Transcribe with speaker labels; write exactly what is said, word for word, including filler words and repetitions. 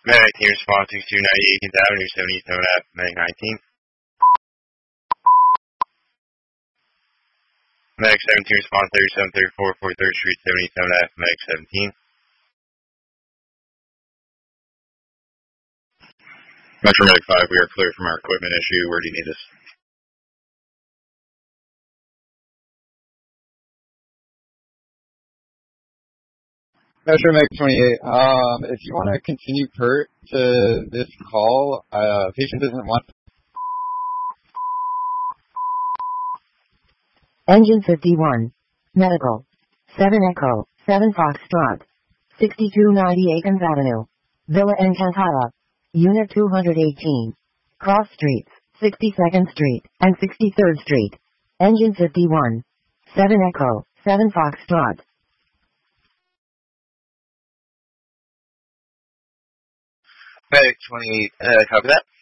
Speaker 1: Medic team response six two nine eighteenth Avenue, seventy-seven F, Medic nineteen. Medic seventeen response thirty-seven thirty-four forty-third Street, seventy-seven F, Medic seventeen. Metro Medic five, we are clear from our equipment issue. Where do you need us?
Speaker 2: Metro Medic twenty-eight, um, if you want to continue pert to this call, uh, patient doesn't want...
Speaker 3: Engine fifty-one. Medical. seven Echo, seven Foxtrot. sixty-two ninety Aikens Avenue. Villa Encantada. Unit two hundred eighteen. Cross Streets, sixty-second Street, and sixty-third Street. Engine fifty-one. seven Echo, seven Foxtrot.
Speaker 1: Medic twenty-eight, uh, copy that.